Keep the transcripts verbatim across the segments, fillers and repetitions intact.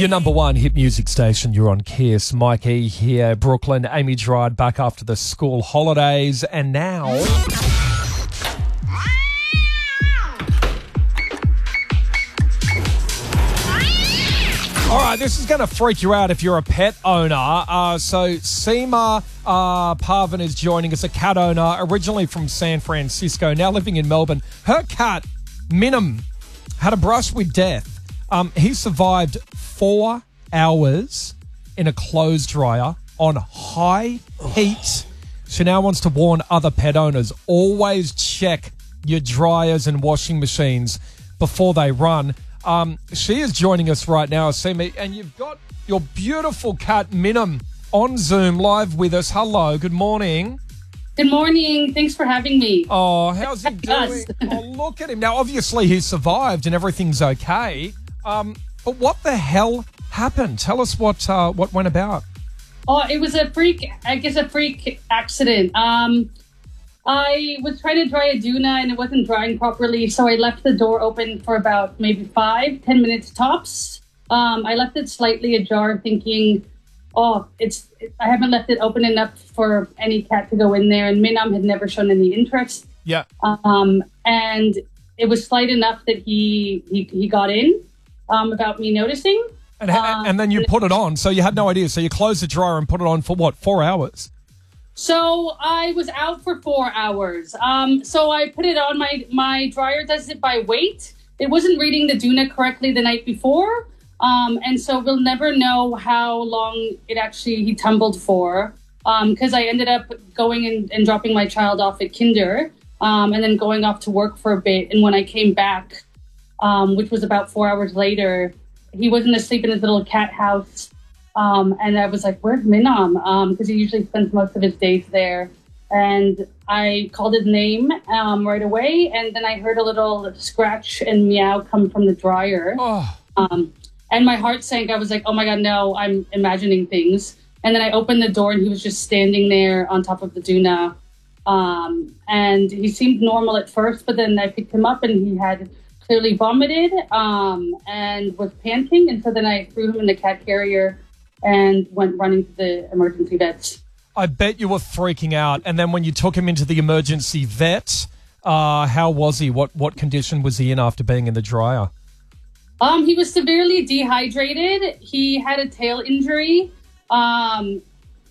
Your number one hit music station, you're on Kiss. Mike E here, Brooklyn. Amy Gerard back after the school holidays. And now... All right, this is going to freak you out if you're a pet owner. Uh, so Seema uh, Parvin is joining us, a cat owner, originally from San Francisco, now living in Melbourne. Her cat, Minim, had a brush with death. Um, he survived four hours in a clothes dryer on high heat. She now wants to warn other pet owners, always check your dryers and washing machines before they run. Um, she is joining us right now, Seema, and you've got your beautiful cat, Minim, on Zoom live with us. Hello, good morning. Good morning. Thanks for having me. Oh, how's he doing? Oh, look at him. Now, obviously, he survived and everything's okay. Um, but what the hell happened? Tell us what uh, what went about. Oh, it was a freak, I guess a freak accident. Um, I was trying to dry a doona and it wasn't drying properly, so I left the door open for about maybe five, ten minutes tops. Um, I left it slightly ajar thinking, oh, it's it, I haven't left it open enough for any cat to go in there, and Minim had never shown any interest. Yeah. Um, and it was slight enough that he he, he got in um, without me noticing. And, um, and then you put it on, so you had no idea. So you closed the dryer and put it on for what, four hours? So I was out for four hours. Um, so I put it on. My my dryer does it by weight. It wasn't reading the doona correctly the night before. Um, and so we'll never know how long it actually he tumbled for. Because um, I ended up going and, and dropping my child off at kinder um, and then going off to work for a bit. And when I came back, um, which was about four hours later, he wasn't asleep in his little cat house. Um, and I was like, where's Minim? Um, because he usually spends most of his days there. And I called his name um, right away. And then I heard a little scratch and meow come from the dryer. Oh. Um, and my heart sank. I was like, oh my God, no, I'm imagining things. And then I opened the door and he was just standing there on top of the doona. Um, and he seemed normal at first, but then I picked him up and he had clearly vomited um, and was panting. And so then I threw him in the cat carrier and went running to the emergency vets. I bet you were freaking out. And then when you took him into the emergency vet, uh, how was he? What what condition was he in after being in the dryer? Um, he was severely dehydrated. He had a tail injury. Um,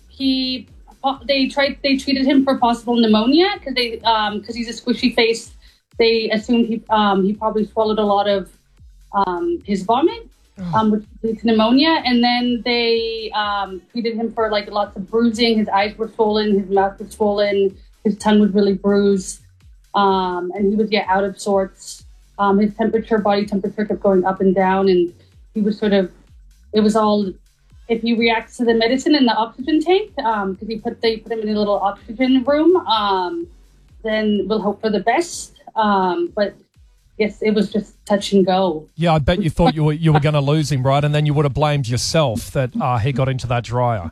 he they tried they treated him for possible pneumonia because they um because he's a squishy face. They assumed he um he probably swallowed a lot of um his vomit. Um, which leads to pneumonia, and then they um, treated him for like lots of bruising. His eyes were swollen, his mouth was swollen, his tongue was really bruised, um, and he was yeah out of sorts. Um, his temperature, body temperature, kept going up and down, and he was sort of. It was all if he reacts to the medicine in the oxygen tank, because um, he put they put him in a little oxygen room. Um, then we'll hope for the best, um, but. Yes, it was just touch and go. Yeah, I bet you thought you were you were going to lose him, right? And then you would have blamed yourself that uh, he got into that dryer.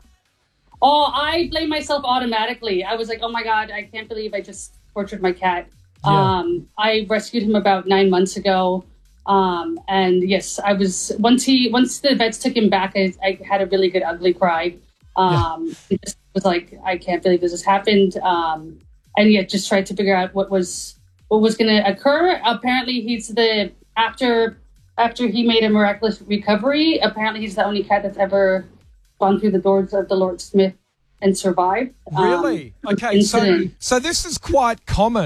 Oh, I blame myself automatically. I was like, oh my God, I can't believe I just tortured my cat. Yeah. Um, I rescued him about nine months ago. Um, and yes, I was, once he, once the vets took him back, I, I had a really good ugly cry. Um, yeah. It just was like, I can't believe this has happened. Um, and yet just tried to figure out what was, what was going to occur. Apparently he's the, after after he made a miraculous recovery, apparently he's the only cat that's ever gone through the doors of the Lord Smith and survived. Really? Um, okay, so, so this is quite common.